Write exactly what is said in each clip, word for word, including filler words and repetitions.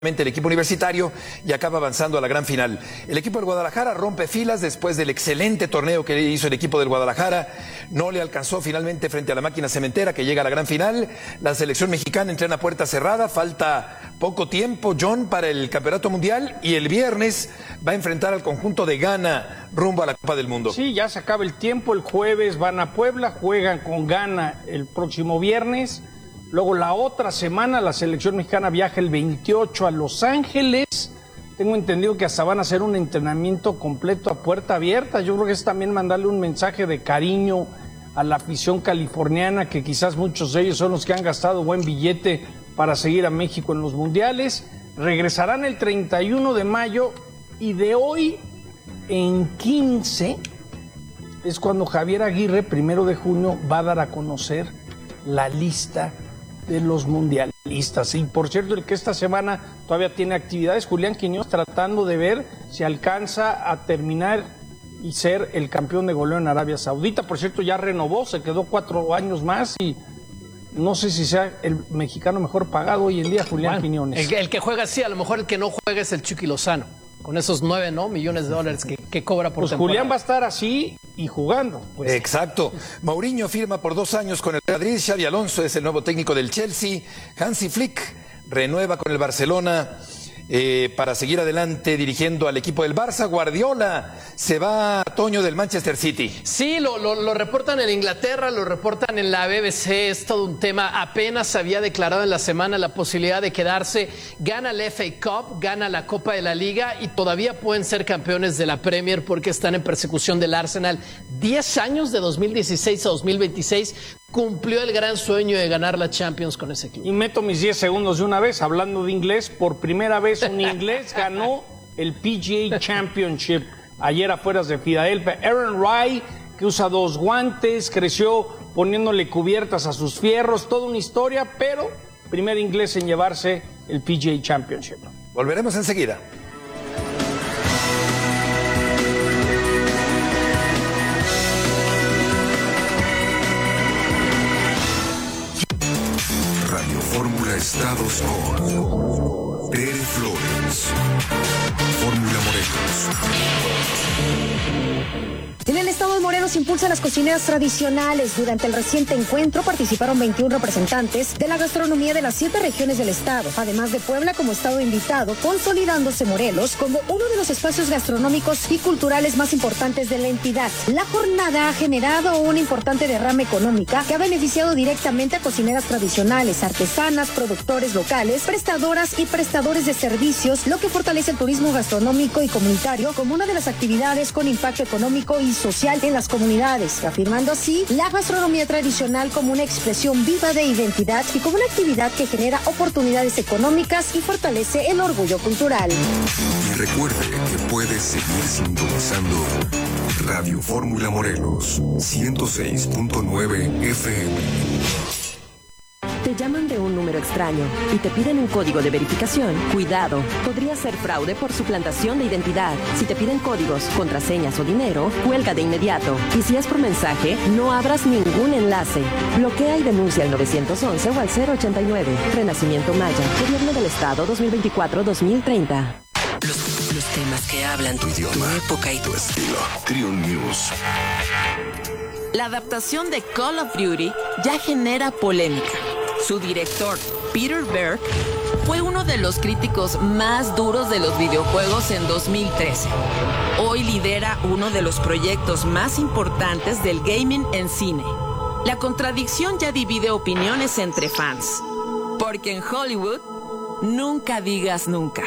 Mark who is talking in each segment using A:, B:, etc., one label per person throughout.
A: el equipo universitario y acaba avanzando a la gran final. El equipo del Guadalajara rompe filas después del excelente torneo que hizo el equipo del Guadalajara. No le alcanzó finalmente frente a la máquina cementera, que llega a la gran final. La selección mexicana entrena a puerta cerrada. Falta poco tiempo, John, para el campeonato mundial, y el viernes va a enfrentar al conjunto de Ghana rumbo a la Copa del Mundo.
B: Sí, ya se acaba el tiempo. El jueves van a Puebla, juegan con Ghana el próximo viernes. Luego la otra semana la selección mexicana viaja el veintiocho a Los Ángeles. Tengo entendido que hasta van a hacer un entrenamiento completo a puerta abierta. Yo creo que es también mandarle un mensaje de cariño a la afición californiana, que quizás muchos de ellos son los que han gastado buen billete para seguir a México en los mundiales. Regresarán el treinta y uno de mayo y de hoy en quince es cuando Javier Aguirre, primero de junio, va a dar a conocer la lista de los mundialistas. Y por cierto, el que esta semana todavía tiene actividades, Julián Quiñones, tratando de ver si alcanza a terminar y ser el campeón de goleo en Arabia Saudita. Por cierto, ya renovó, se quedó cuatro años más y no sé si sea el mexicano mejor pagado hoy en día, Julián bueno, Quiñones.
C: El, el que juega sí, a lo mejor el que no juega es el Chucky Lozano, con esos nueve ¿no? millones de dólares que, que cobra por
B: pues
C: temporada.
B: Julián va a estar así y jugando.
A: Pues. Exacto. Mourinho firma por dos años con el Real Madrid. Xabi Alonso es el nuevo técnico del Chelsea. Hansi Flick renueva con el Barcelona eh, para seguir adelante dirigiendo al equipo del Barça. Guardiola se va a Toño del Manchester City.
C: Sí, lo, lo, lo reportan en Inglaterra, lo reportan en la B B C, es todo un tema. Apenas había declarado en la semana la posibilidad de quedarse. Gana la F A Cup, gana la Copa de la Liga y todavía pueden ser campeones de la Premier porque están en persecución del Arsenal. Diez años de dos mil dieciséis a dos mil veintiséis cumplió el gran sueño de ganar la Champions con ese club.
B: Y meto mis diez segundos de una vez, hablando de inglés. Por primera vez un inglés ganó el P G A Championship ayer afuera de Filadelfia. Aaron Rai, que usa dos guantes, creció poniéndole cubiertas a sus fierros, toda una historia, pero primer inglés en llevarse el P G A Championship.
A: Volveremos enseguida.
D: Radio Fórmula Estados con Tere Flores. Fórmula Morelos.
E: En el estado de Morelos impulsa las cocineras tradicionales. Durante el reciente encuentro participaron veintiún representantes de la gastronomía de las siete regiones del estado, además de Puebla como estado invitado, consolidándose Morelos como uno de los espacios gastronómicos y culturales más importantes de la entidad. La jornada ha generado una importante derrama económica que ha beneficiado directamente a cocineras tradicionales, artesanas, productores locales, prestadoras y prestadores de servicios, lo que fortalece el turismo gastronómico y comunitario como una de las actividades con impacto económico y social en las comunidades, afirmando así la gastronomía tradicional como una expresión viva de identidad y como una actividad que genera oportunidades económicas y fortalece el orgullo cultural.
D: Y recuerde que puede seguir sintonizando Radio Fórmula Morelos ciento seis punto nueve F M.
F: Te llaman de un número extraño y te piden un código de verificación. Cuidado, podría ser fraude por suplantación de identidad. Si te piden códigos, contraseñas o dinero, cuelga de inmediato. Y si es por mensaje, no abras ningún enlace. Bloquea y denuncia al nueve once o al cero ochenta y nueve. Renacimiento Maya, Gobierno del Estado dos mil veinticuatro a dos mil treinta.
G: Los, los temas que hablan tu idioma, tu época y tu estilo.
D: Triun News.
H: La adaptación de Call of Duty ya genera polémica. Su director, Peter Berg, fue uno de los críticos más duros de los videojuegos en dos mil trece. Hoy lidera uno de los proyectos más importantes del gaming en cine. La contradicción ya divide opiniones entre fans, porque en Hollywood nunca digas nunca.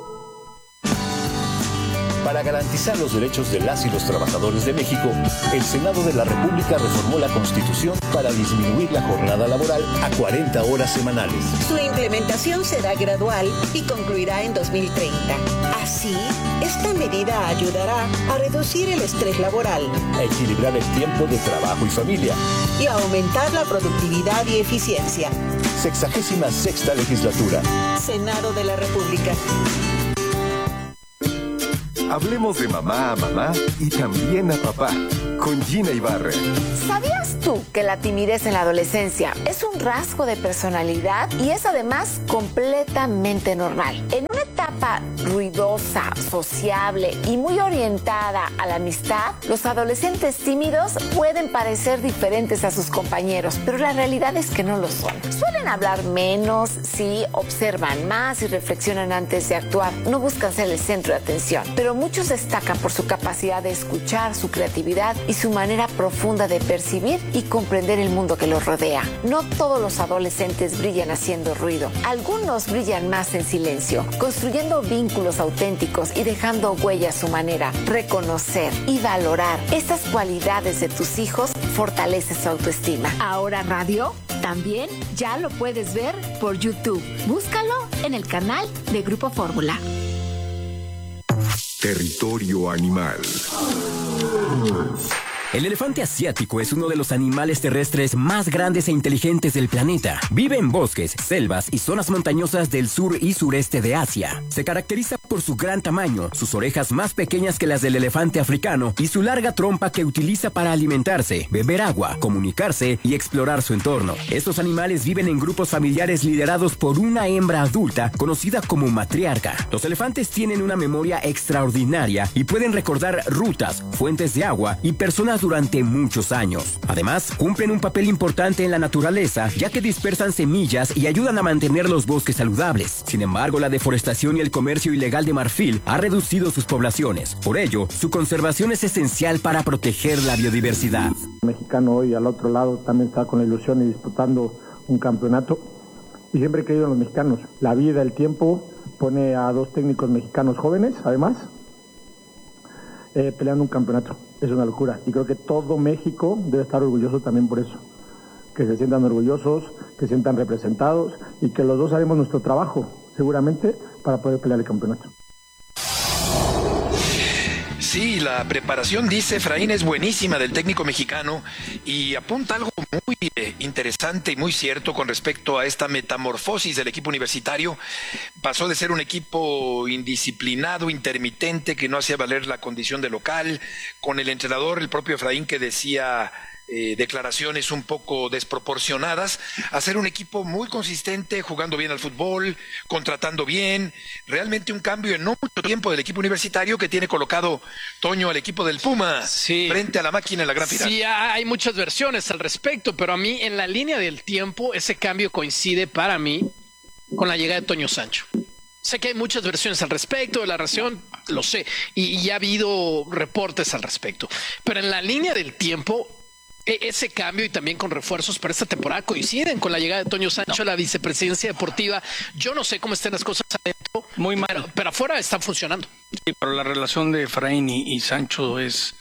I: Para garantizar los derechos de las y los trabajadores de México, el Senado de la República reformó la Constitución para disminuir la jornada laboral a cuarenta horas semanales.
J: Su implementación será gradual y concluirá en dos mil treinta. Así, esta medida ayudará a reducir el estrés laboral,
I: a equilibrar el tiempo de trabajo y familia
J: y a aumentar la productividad y eficiencia.
I: Sexagésima sexta legislatura.
J: Senado de la República.
D: Hablemos de mamá a mamá y también a papá con Gina Ibarra.
K: ¿Sabías tú que la timidez en la adolescencia es un rasgo de personalidad y es además completamente normal? En una etapa ruidosa, sociable y muy orientada a la amistad, los adolescentes tímidos pueden parecer diferentes a sus compañeros, pero la realidad es que no lo son. Suelen hablar menos, sí, observan más y reflexionan antes de actuar. No buscan ser el centro de atención, pero muchos destacan por su capacidad de escuchar, su creatividad y su manera profunda de percibir y comprender el mundo que los rodea. No todos los adolescentes brillan haciendo ruido. Algunos brillan más en silencio, construyendo vínculos auténticos y dejando huella a su manera. Reconocer y valorar estas cualidades de tus hijos fortalece su autoestima. Ahora Radio también ya lo puedes ver por YouTube. Búscalo en el canal de Grupo Fórmula.
D: Territorio animal.
L: El elefante asiático es uno de los animales terrestres más grandes e inteligentes del planeta. Vive en bosques, selvas y zonas montañosas del sur y sureste de Asia. Se caracteriza por su gran tamaño, sus orejas más pequeñas que las del elefante africano y su larga trompa que utiliza para alimentarse, beber agua, comunicarse y explorar su entorno. Estos animales viven en grupos familiares liderados por una hembra adulta conocida como matriarca. Los elefantes tienen una memoria extraordinaria y pueden recordar rutas, fuentes de agua y personas durante muchos años. Además, cumplen un papel importante en la naturaleza, ya que dispersan semillas y ayudan a mantener los bosques saludables. Sin embargo, la deforestación y el comercio ilegal de marfil ha reducido sus poblaciones. Por ello, su conservación es esencial para proteger la biodiversidad.
M: El mexicano hoy al otro lado también está con la ilusión y disputando un campeonato. Y siempre he creído en los mexicanos. La vida, el tiempo, pone a dos técnicos mexicanos jóvenes, además, eh, peleando un campeonato. Es una locura. Y creo que todo México debe estar orgulloso también por eso. Que se sientan orgullosos, que se sientan representados y que los dos haremos nuestro trabajo, seguramente, para poder pelear el campeonato.
A: Sí, la preparación, dice Efraín, es buenísima del técnico mexicano y apunta algo muy eh, interesante y muy cierto con respecto a esta metamorfosis del equipo universitario. Pasó de ser un equipo indisciplinado, intermitente, que no hacía valer la condición de local, con el entrenador, el propio Efraín, que decía eh, declaraciones un poco desproporcionadas, a ser un equipo muy consistente, jugando bien al fútbol, contratando bien, realmente un cambio en no mucho tiempo del equipo universitario que tiene colocado Toño al equipo del Puma, sí, frente a la máquina en la gran final.
C: Sí, hay muchas versiones al respecto, pero a mí en la línea del tiempo ese cambio coincide para mí con la llegada de Toño Sancho. Sé que hay muchas versiones al respecto de la relación, lo sé, y, y ya ha habido reportes al respecto, pero en la línea del tiempo ese cambio y también con refuerzos para esta temporada coinciden con la llegada de Toño Sancho no. a la vicepresidencia deportiva. Yo no sé cómo estén las cosas adentro, muy mal, pero, pero afuera están funcionando.
B: Sí, pero la relación de Efraín y, y Sancho es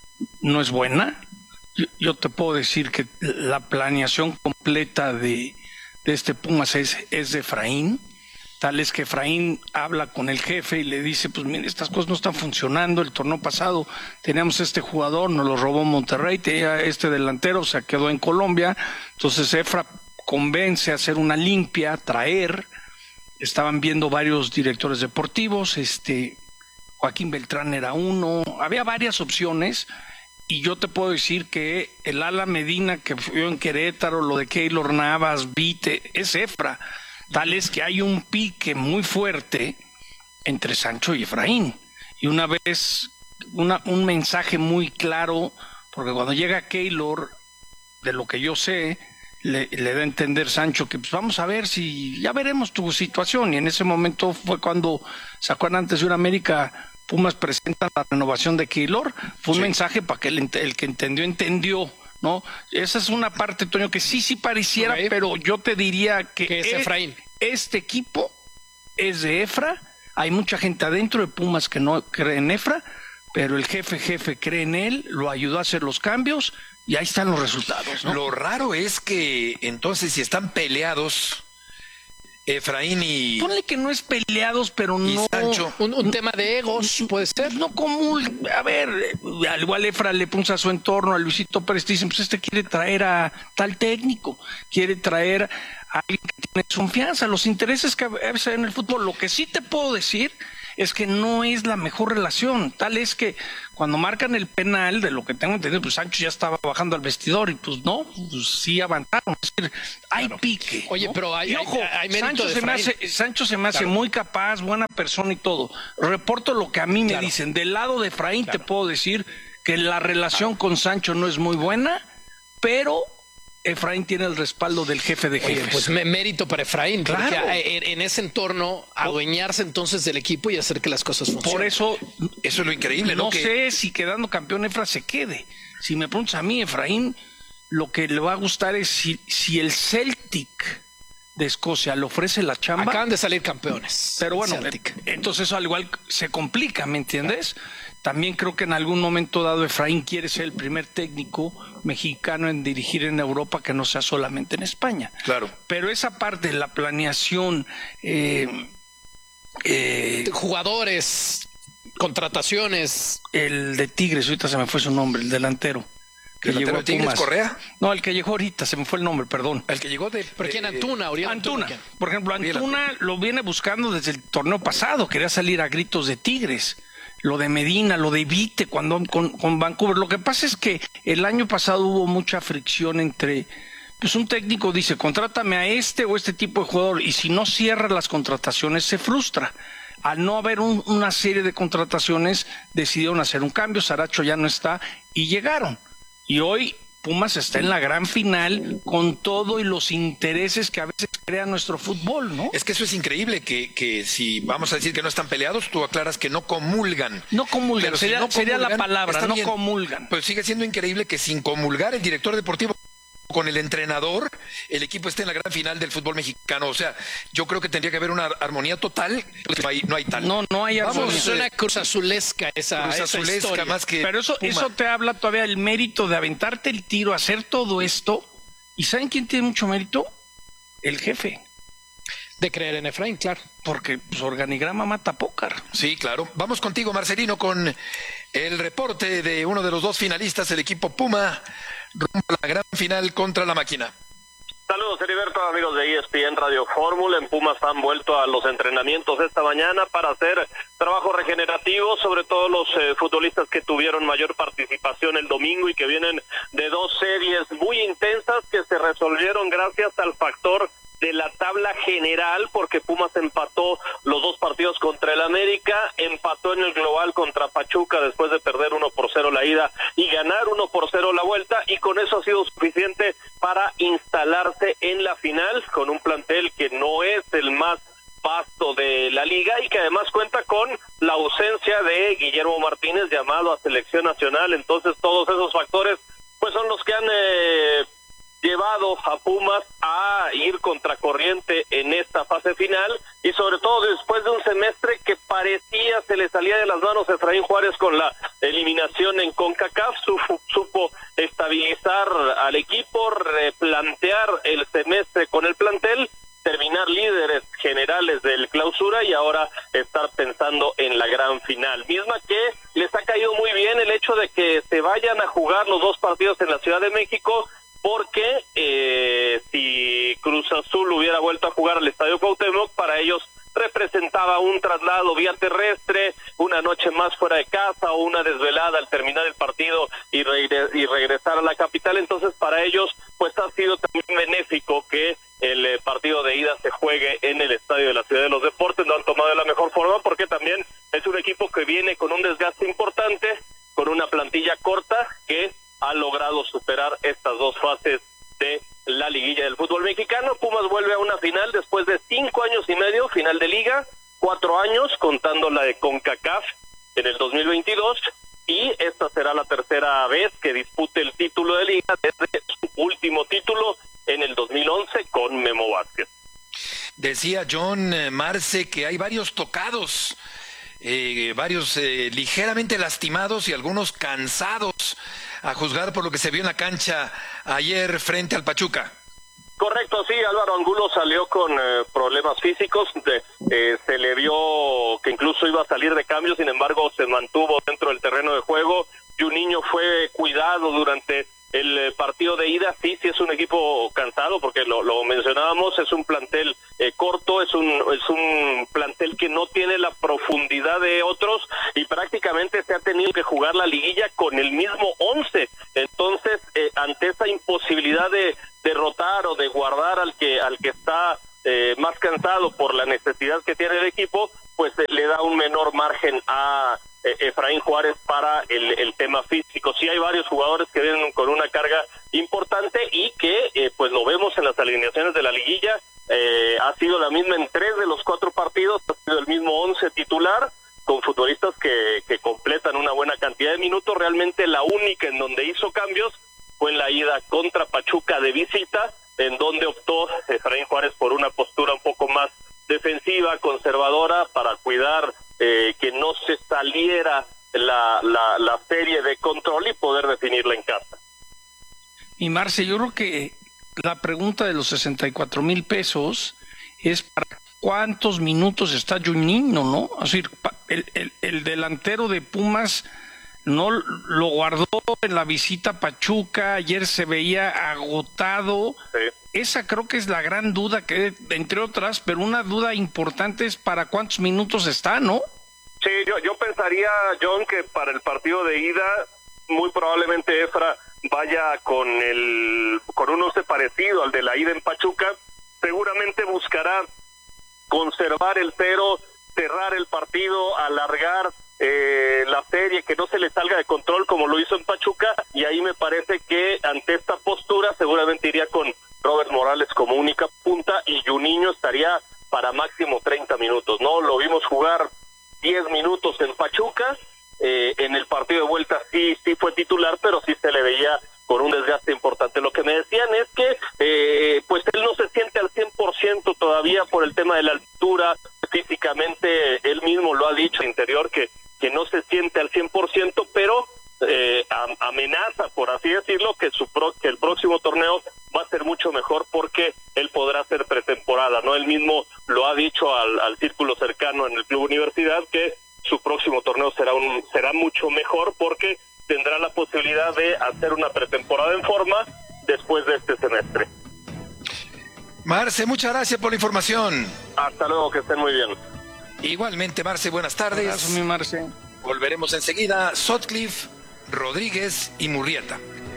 B: no es buena. Yo, yo te puedo decir que la planeación completa de, de este Pumas es, es de Efraín. Tal es que Efraín habla con el jefe y le dice, pues mire, estas cosas no están funcionando, el torneo pasado teníamos este jugador, nos lo robó Monterrey, tenía este delantero, se quedó en Colombia, entonces Efra convence a hacer una limpia, traer, estaban viendo varios directores deportivos, este Joaquín Beltrán era uno, había varias opciones, y yo te puedo decir que el Ala Medina que fue en Querétaro, lo de Keylor Navas, Vite, es Efra. Tal es que hay un pique muy fuerte entre Sancho y Efraín. Y una vez, una, un mensaje muy claro, porque cuando llega Keylor, de lo que yo sé, le, le da a entender Sancho que pues vamos a ver si, ya veremos tu situación. Y en ese momento fue cuando, ¿se acuerdan? Antes de una América, Pumas presenta la renovación de Keylor. Fue un sí. mensaje para que el, el que entendió, entendió. ¿No? Esa es una parte, Toño, que sí, sí pareciera, okay. pero yo te diría que,
C: que es
B: es,
C: Efraín.
B: Este equipo es de Efra, hay mucha gente adentro de Pumas que no cree en Efra, pero el jefe jefe cree en él, lo ayudó a hacer los cambios y ahí están los resultados, ¿no?
A: Lo raro es que entonces si están peleados Efraín y...
B: Ponle que no es peleados, pero no...
A: Sancho.
C: Un, un tema de egos, puede ser.
B: No común. A ver, al igual Efra le puso a su entorno, a Luisito Pérez, dicen, pues este quiere traer a tal técnico, quiere traer a alguien que tiene confianza. Los intereses que a veces en el fútbol, lo que sí te puedo decir es que no es la mejor relación. Tal es que cuando marcan el penal, de lo que tengo entendido, pues Sancho ya estaba bajando al vestidor y pues no, pues sí avanzaron. Es decir, hay claro. pique.
C: Oye,
B: ¿no?
C: pero hay,
B: y, ojo,
C: hay, hay mérito
B: Sancho
C: de
B: se me hace, Sancho se me hace claro. muy capaz, buena persona y todo. Reporto lo que a mí me claro. dicen. Del lado de Efraín claro. te puedo decir que la relación claro. con Sancho no es muy buena, pero Efraín tiene el respaldo del jefe de jefes.
C: Oye, pues mérito para Efraín,
B: claro.
C: porque en, en ese entorno adueñarse entonces del equipo y hacer que las cosas funcionen.
B: Por eso,
A: eso es lo increíble, ¿no?
B: No
A: que...
B: sé si quedando campeón Efra se quede. Si me preguntas a mí, Efraín, lo que le va a gustar es si, si el Celtic de Escocia le ofrece la chamba.
C: Acaban de salir campeones.
B: Pero bueno, Celtic. entonces eso al igual se complica, ¿me entiendes? Claro. También creo que en algún momento dado Efraín quiere ser el primer técnico mexicano en dirigir en Europa que no sea solamente en España.
A: Claro.
B: Pero esa parte, la planeación, eh,
C: eh, jugadores, contrataciones.
B: El de Tigres, ahorita se me fue su nombre, el delantero.
A: Que llegó de Tigres, Correa.
B: No, el que llegó ahorita, se me fue el nombre, perdón.
A: El que llegó de...
C: ¿Pero quién? Antuna, Uriel
B: Antuna.
C: Antuna.
B: Por ejemplo, Antuna lo viene buscando desde el torneo pasado, quería salir a gritos de Tigres. Lo de Medina, lo de Vite cuando con, con Vancouver. Lo que pasa es que el año pasado hubo mucha fricción entre, pues un técnico dice, contrátame a este o este tipo de jugador, y si no cierra las contrataciones se frustra. Al no haber un, una serie de contrataciones, decidieron hacer un cambio, Saracho ya no está, y llegaron. Y hoy Pumas está en la gran final con todo y los intereses que a veces crea nuestro fútbol, ¿no?
A: Es que eso es increíble, que, que si vamos a decir que no están peleados, tú aclaras que no comulgan.
B: No comulgan, sería, si no sería comulgan, la palabra, no bien, comulgan.
A: Pues sigue siendo increíble que sin comulgar el director deportivo con el entrenador, el equipo esté en la gran final del fútbol mexicano. O sea, yo creo que tendría que haber una armonía total, no hay, no hay tal.
B: No, no hay armonía.
C: Vamos, suena cruz azulesca esa,
A: cruz
C: esa
A: azulesca
C: historia.
A: Más que
B: Pero eso, eso te habla todavía del mérito de aventarte el tiro, hacer todo esto. ¿Y saben quién tiene mucho mérito? El jefe.
C: De creer en Efraín, claro.
B: Porque su organigrama mata pócar.
A: Sí, claro. Vamos contigo, Marcelino, con el reporte de uno de los dos finalistas, el equipo Puma, rumbo a la gran final contra la máquina.
N: Saludos, Heriberto, amigos de E S P N Radio Fórmula. En Pumas han vuelto a los entrenamientos esta mañana para hacer trabajo regenerativo, sobre todo los eh, futbolistas que tuvieron mayor participación el domingo y que vienen de dos series muy intensas que se resolvieron gracias al factor de la tabla general, porque Pumas empató los dos partidos contra el América, empató en el global contra Pachuca después de perder uno por cero la ida y ganar uno por cero la vuelta, y con eso ha sido suficiente para instalarse en la final con un plantel que no es el más vasto de la liga y que además cuenta con la ausencia de Guillermo Martínez, llamado a selección nacional. Entonces todos esos factores pues son los que han eh, llevado a Pumas a ir contracorriente en esta fase final, y sobre todo después de un semestre que parecía se le salía de las manos a Efraín Juárez con la eliminación en CONCACAF. Supo, supo estabilizar al equipo, replantear el semestre con el plantel, terminar líderes generales del clausura y ahora estar pensando en la gran final, misma que les ha caído muy bien el hecho de que se vayan a jugar los dos partidos en la Ciudad de México, porque eh, si Cruz Azul hubiera vuelto a jugar al Estadio Cuauhtémoc, para ellos representaba un traslado vía terrestre, una noche más fuera de casa o una desvelada al terminar el partido y, regre- y regresar a la capital. Entonces para ellos pues ha sido también benéfico que el eh, partido de ida se juegue en el Estadio de la Ciudad de los Deportes. Lo han tomado de la mejor forma porque también es un equipo que viene con un desgaste importante, con una plantilla corta que ha logrado superar estas dos fases de la liguilla del fútbol mexicano. Pumas vuelve a una final después de cinco años y medio, final de liga, cuatro años contando la de CONCACAF en el dos mil veintidós, y esta será la tercera vez que dispute el título de liga desde su último título en el dos mil once con Memo Vázquez.
A: Decía John eh, Marce que hay varios tocados, eh, varios eh, ligeramente lastimados y algunos cansados, a juzgar por lo que se vio en la cancha ayer frente al Pachuca.
N: Correcto, sí, Álvaro Angulo salió con eh, problemas físicos, de, eh, se le vio que incluso iba a salir de cambio, sin embargo se mantuvo dentro del terreno de juego, y un niño fue cuidado durante el eh, partido de ida. Sí, sí es un equipo cansado, porque lo, lo mencionábamos, es un plantel eh, corto, es un, es un plantel que no tiene tiene la profundidad de otros y prácticamente se ha tenido que jugar la liguilla con el mismo once. Entonces, eh, ante esa imposibilidad de derrotar o de guardar al que al que está eh, más cansado por la necesidad que tiene el equipo, pues eh, le da un menor margen a eh, Efraín Juárez para el, el tema físico. Sí hay varios jugadores que vienen con una carga importante y que eh, pues lo vemos en las alineaciones de la liguilla. Eh, ha sido la misma en tres de los cuatro partidos, ha sido el mismo once titular, con futbolistas que, que completan una buena cantidad de minutos. Realmente la única en donde hizo cambios fue en la ida contra Pachuca de visita, en donde optó Efraín Juárez por una postura un poco más defensiva, conservadora, para cuidar eh, que no se saliera la, la, la serie de control y poder definirla en casa.
B: Y Marce, yo creo que la pregunta de los sesenta y cuatro mil pesos es para cuántos minutos está Juninho, ¿no? Es decir, el, el, el delantero de Pumas no lo guardó en la visita a Pachuca, ayer se veía agotado. Sí. Esa creo que es la gran duda, que entre otras, pero una duda importante es para cuántos minutos está, ¿no?
N: Sí, yo, yo pensaría, John, que para el partido de ida, muy probablemente Efra vaya con el con un once parecido al de la ida en Pachuca. Seguramente buscará conservar el cero, cerrar el partido, alargar eh, la serie, que no se le salga de control como lo hizo en Pachuca, y ahí me parece que ante esta postura seguramente iría con Robert Morales como única punta y Juninho estaría para máximo treinta minutos, ¿no? Lo vimos jugar diez minutos en Pachuca, eh, en el partido de vuelta sí, sí fue titular, pero sí se le veía con un desgaste importante. Lo que me decían es que eh, pues él no se siente al cien por ciento todavía por el tema de la altura. Físicamente él mismo lo ha dicho interior que, que no se siente al cien por ciento, pero eh, amenaza, por así decirlo, que, su pro, que el próximo torneo va a ser mucho mejor porque él podrá hacer pretemporada, ¿no? Él mismo lo ha dicho al, al círculo cercano en el Club Universidad que su próximo torneo será un será mucho mejor porque tendrá la posibilidad de hacer una pretemporada en forma después de este semestre.
A: Marce, muchas gracias por la información.
N: Hasta luego, que estén muy bien.
A: Igualmente, Marce, buenas tardes.
B: Gracias, mi Marce.
A: Volveremos enseguida. Sotcliffe, Rodríguez y Murrieta.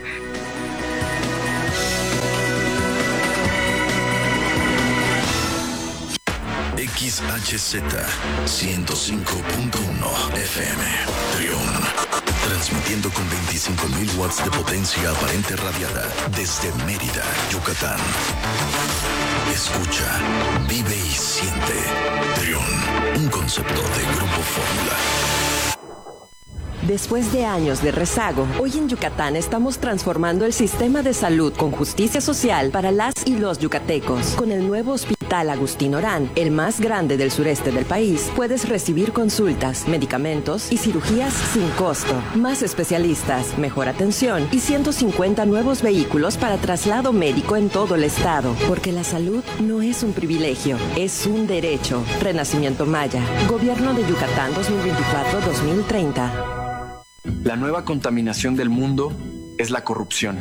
O: X H Z ciento cinco punto uno F M Trión, transmitiendo con veinticinco mil watts de potencia aparente radiada desde Mérida, Yucatán. Escucha, vive y siente. Trión, un concepto de Grupo Fórmula.
F: Después de años de rezago, hoy en Yucatán estamos transformando el sistema de salud con justicia social para las y los yucatecos. Con el nuevo Hospital Agustín Orán, el más grande del sureste del país, puedes recibir consultas, medicamentos y cirugías sin costo. Más especialistas, mejor atención y ciento cincuenta nuevos vehículos para traslado médico en todo el estado. Porque la salud no es un privilegio, es un derecho. Renacimiento Maya, Gobierno de Yucatán dos mil veinticuatro a dos mil treinta.
P: La nueva contaminación del mundo es la corrupción.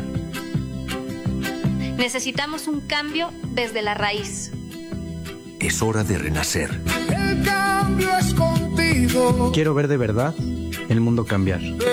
Q: Necesitamos un cambio desde la raíz.
O: Es hora de renacer.
R: El cambio es contigo.
S: Quiero ver de verdad el mundo cambiar.
R: De